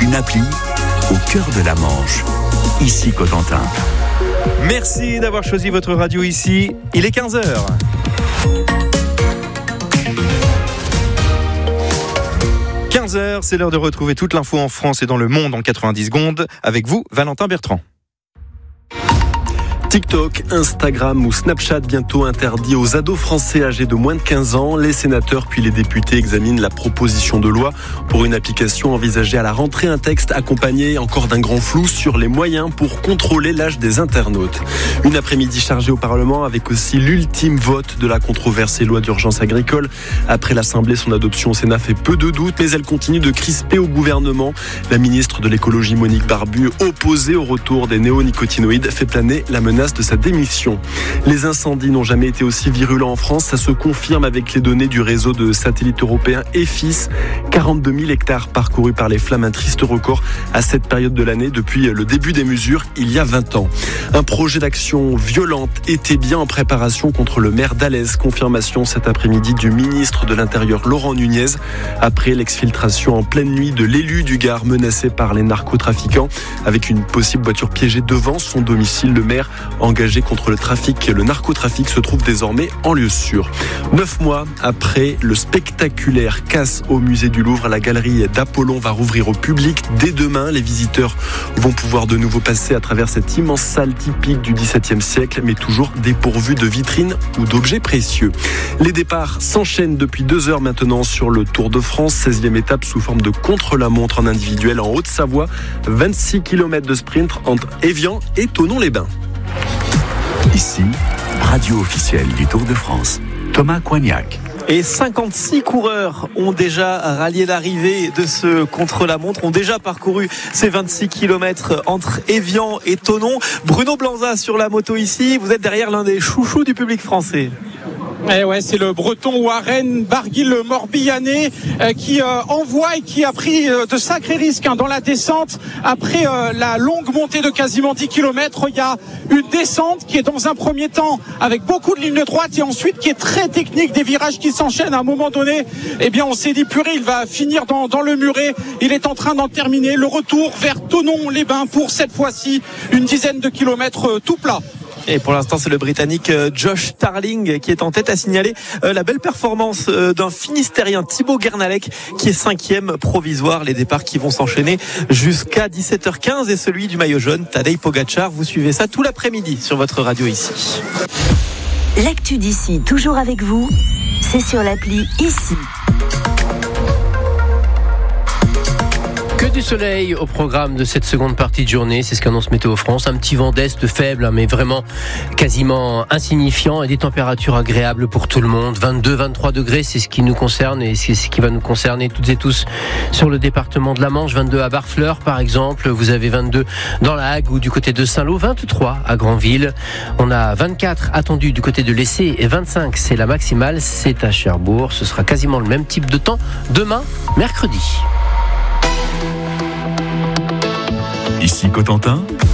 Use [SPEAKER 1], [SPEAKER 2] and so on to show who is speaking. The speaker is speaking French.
[SPEAKER 1] une appli au cœur de la Manche. Ici Cotentin.
[SPEAKER 2] Merci d'avoir choisi votre radio ici. Il est 15h. 15h, c'est l'heure de retrouver toute l'info en France et dans le monde en 90 secondes. Avec vous, Valentin Bertrand.
[SPEAKER 3] TikTok, Instagram ou Snapchat bientôt interdits aux ados français âgés de moins de 15 ans. Les sénateurs puis les députés examinent la proposition de loi pour une application envisagée à la rentrée. Un texte accompagné encore d'un grand flou sur les moyens pour contrôler l'âge des internautes. Une après-midi chargée au Parlement avec aussi l'ultime vote de la controversée loi d'urgence agricole. Après l'Assemblée, son adoption au Sénat fait peu de doute, mais elle continue de crisper au gouvernement. La ministre de l'écologie Monique Barbu, opposée au retour des néonicotinoïdes, fait planer la menace de sa démission. Les incendies n'ont jamais été aussi virulents en France. Ça se confirme avec les données du réseau de satellites européens EFIS. 42 000 hectares parcourus par les flammes, un triste record à cette période de l'année depuis le début des mesures il y a 20 ans. Un projet d'action violente était bien en préparation contre le maire d'Alès. Confirmation cet après-midi du ministre de l'Intérieur Laurent Nunez après l'exfiltration en pleine nuit de l'élu du Gard menacé par les narcotrafiquants. Avec une possible voiture piégée devant son domicile, le maire engagé contre le narcotrafic se trouve désormais en lieu sûr. 9 mois après le spectaculaire casse au musée du Louvre, la galerie d'Apollon va rouvrir au public dès demain. Les visiteurs vont pouvoir de nouveau passer à travers cette immense salle typique du XVIIe siècle, mais toujours dépourvue de vitrines ou d'objets précieux. Les départs s'enchaînent depuis 2 heures maintenant sur le Tour de France, 16e étape sous forme de contre-la-montre en individuel en Haute-Savoie. 26 km de sprint entre Évian et Thonon-les-Bains.
[SPEAKER 1] Ici, radio officielle du Tour de France. Thomas Coignac.
[SPEAKER 2] Et 56 coureurs ont déjà rallié l'arrivée de ce contre-la-montre, ont déjà parcouru ces 26 km entre Évian et Thonon. Bruno Blanza sur la moto ici, vous êtes derrière l'un des chouchous du public français.
[SPEAKER 4] Eh ouais, c'est le breton Warren Barguil, le Morbihanais, qui envoie et qui a pris de sacrés risques dans la descente. Après la longue montée de quasiment 10 km, il y a une descente qui est dans un premier temps avec beaucoup de lignes droites et ensuite qui est très technique, des virages qui s'enchaînent. À un moment donné, eh bien, on s'est dit purée, il va finir dans le muret. Il est en train d'en terminer. Le retour vers Thonon-les-Bains pour cette fois-ci une dizaine de kilomètres tout plat.
[SPEAKER 2] Et pour l'instant, c'est le Britannique Josh Starling qui est en tête, à signaler la belle performance d'un Finistérien, Thibaut Guernalec, qui est 5e provisoire. Les départs qui vont s'enchaîner jusqu'à 17h15 et celui du maillot jaune, Tadej Pogačar. Vous suivez ça tout l'après-midi sur votre radio ici.
[SPEAKER 5] L'actu d'ici, toujours avec vous, c'est sur l'appli Ici.
[SPEAKER 6] Que du soleil au programme de cette seconde partie de journée, c'est ce qu'annonce Météo France. Un petit vent d'est faible, mais vraiment quasiment insignifiant, et des températures agréables pour tout le monde. 22-23 degrés, c'est ce qui nous concerne et c'est ce qui va nous concerner toutes et tous sur le département de la Manche. 22 à Barfleur par exemple, vous avez 22 dans la Hague ou du côté de Saint-Lô, 23 à Granville. On a 24 attendus du côté de l'Essai et 25 c'est la maximale, c'est à Cherbourg. Ce sera quasiment le même type de temps demain, mercredi.
[SPEAKER 1] Ici Cotentin,